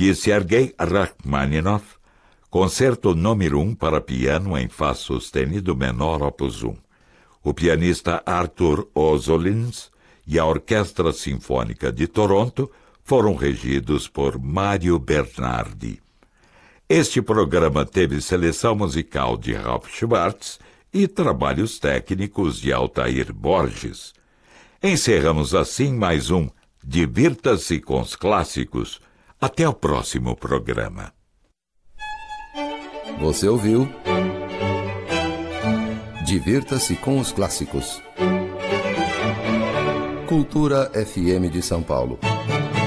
de Sergei Rachmaninoff, Concerto número 1 para piano em Fá sustenido menor opus 1. O pianista Arthur Ozolins e a Orquestra Sinfônica de Toronto foram regidos por Mário Bernardi. Este programa teve seleção musical de Ralph Schwartz e trabalhos técnicos de Altair Borges. Encerramos assim mais um Divirta-se com os Clássicos. Até o próximo programa. Você ouviu Divirta-se com os Clássicos. Cultura FM de São Paulo.